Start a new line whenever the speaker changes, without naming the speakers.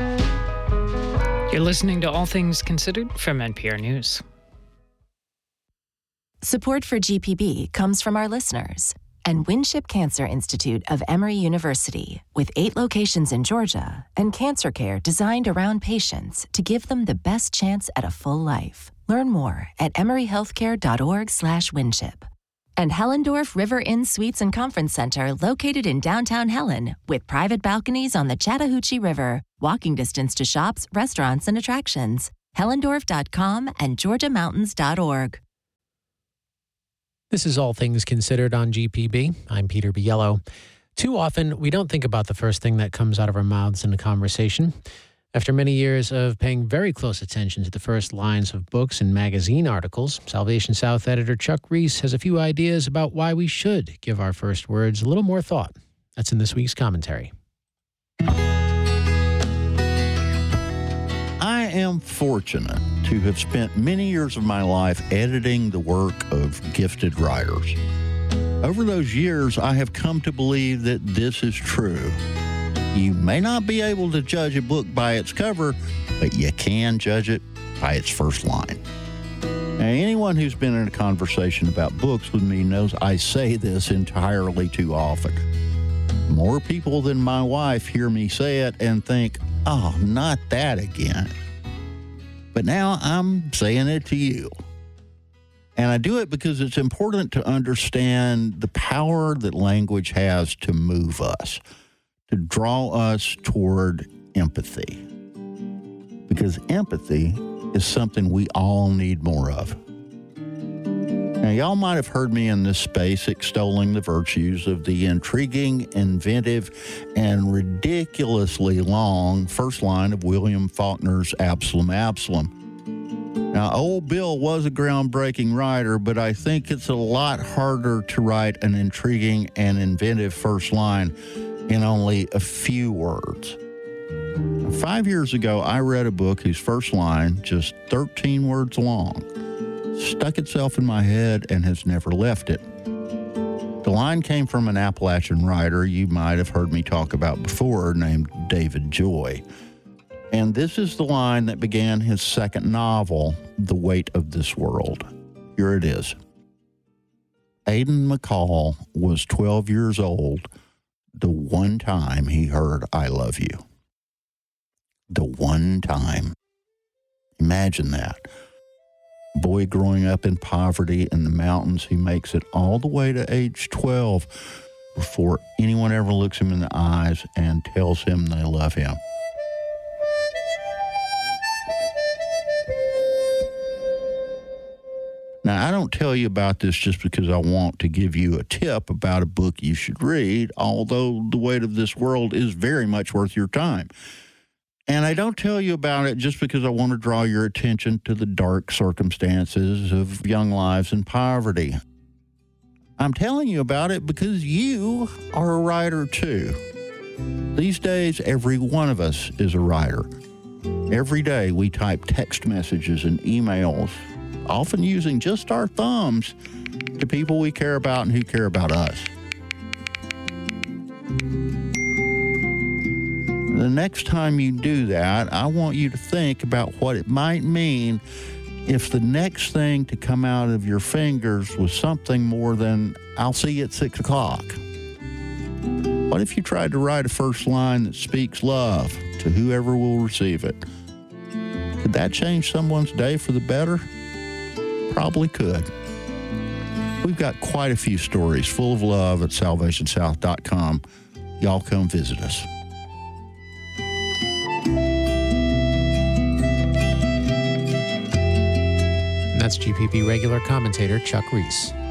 You're listening to All Things Considered from NPR News.
Support for GPB comes from our listeners and Winship Cancer Institute of Emory University, with 8 locations in Georgia and cancer care designed around patients to give them the best chance at a full life. Learn more at emoryhealthcare.org/winship. And Hellendorf River Inn Suites and Conference Center, located in downtown Helen, with private balconies on the Chattahoochee River, walking distance to shops, restaurants, and attractions. Hellendorf.com and GeorgiaMountains.org.
This is All Things Considered on GPB. I'm Peter Biello. Too often, we don't think about the first thing that comes out of our mouths in a conversation. After many years of paying very close attention to the first lines of books and magazine articles, Salvation South editor Chuck Reese has a few ideas about why we should give our first words a little more thought. That's in this week's commentary.
I am fortunate to have spent many years of my life editing the work of gifted writers. Over those years, I have come to believe that this is true. You may not be able to judge a book by its cover, but you can judge it by its first line. Now, anyone who's been in a conversation about books with me knows I say this entirely too often. More people than my wife hear me say it and think, oh, not that again. But now I'm saying it to you. And I do it because it's important to understand the power that language has to move us, to draw us toward empathy. Because empathy is something we all need more of. Now, y'all might have heard me in this space extolling the virtues of the intriguing, inventive, and ridiculously long first line of William Faulkner's Absalom, Absalom. Now, Old Bill was a groundbreaking writer, but I think it's a lot harder to write an intriguing and inventive first line in only a few words. 5 years ago, I read a book whose first line, just 13 words long, stuck itself in my head and has never left it. The line came from an Appalachian writer you might have heard me talk about before, named David Joy. And this is the line that began his second novel, The Weight of This World. Here it is. Aidan McCall was 12 years old the one time he heard I love you. The one time. Imagine that. A boy growing up in poverty in the mountains who makes it all the way to age 12 before anyone ever looks him in the eyes and tells him they love him. Now, I don't tell you about this just because I want to give you a tip about a book you should read, although The Weight of This World is very much worth your time. And I don't tell you about it just because I want to draw your attention to the dark circumstances of young lives in poverty. I'm telling you about it because you are a writer too. These days, every one of us is a writer. Every day we type text messages and emails, often using just our thumbs, to people we care about and who care about us. The next time you do that, I want you to think about what it might mean if the next thing to come out of your fingers was something more than, I'll see you at 6 o'clock. What if you tried to write a first line that speaks love to whoever will receive it? Could that change someone's day for the better? Probably could. We've got quite a few stories full of love at salvationsouth.com. Y'all come visit us.
That's GPB regular commentator Chuck Reese.